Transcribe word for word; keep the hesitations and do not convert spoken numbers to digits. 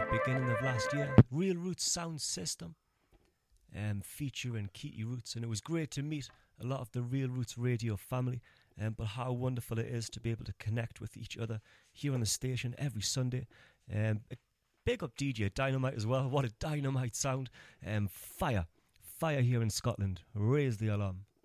beginning of last year. Real Roots Sound System, um, featuring Keaty Roots, and it was great to meet a lot of the Real Roots radio family, um, but how wonderful it is to be able to connect with each other here on the station every Sunday. Um, big up D J Dynamite as well. What a dynamite sound. Um, fire, fire here in Scotland. Raise the alarm.